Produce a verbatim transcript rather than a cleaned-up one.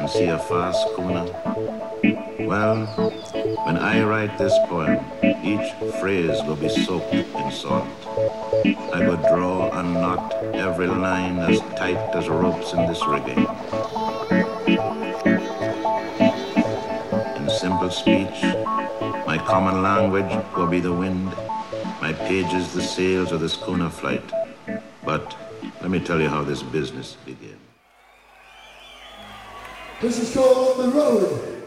and see a fast schooner? Well, when I write this poem, each phrase will be soaked in salt. I will draw and knot every line as tight as ropes in this rigging. In simple speech, my common language will be the wind, my pages the sails of the schooner flight. But let me tell you how this business began. This is called On the Road.